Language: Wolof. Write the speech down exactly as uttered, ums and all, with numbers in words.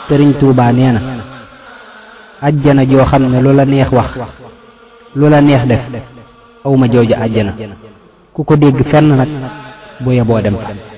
sëriñ Tuubaa nee na àjjana joo xam ne lu la neex wax lu la neex def awma jooju àjjana ku ko dégg fenn nag bu yeboo dem fa